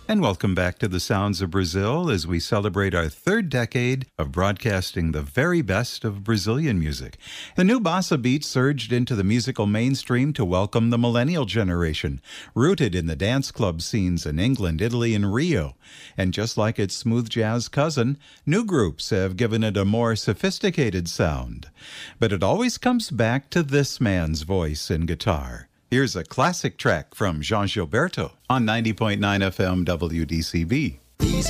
And welcome back to the Sounds of Brazil as we celebrate our third decade of broadcasting the very best of Brazilian music. The new bossa beat surged into the musical mainstream to welcome the millennial generation, rooted in the dance club scenes in England, Italy, and Rio. And just like its smooth jazz cousin, new groups have given it a more sophisticated sound. But it always comes back to this man's voice and guitar. Here's a classic track from Jean Gilberto on 90.9 FM WDCB.